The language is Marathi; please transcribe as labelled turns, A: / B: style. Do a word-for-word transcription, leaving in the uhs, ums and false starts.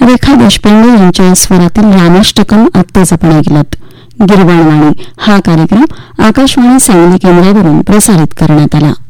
A: रेखा देशपांडे यांच्या स्वरातील रामाष्टकम आत्ताच आपण ऐकलत. गिरवाणवाणी हा कार्यक्रम आकाशवाणी सांगली केंद्रावरून प्रसारित करण्यात आला.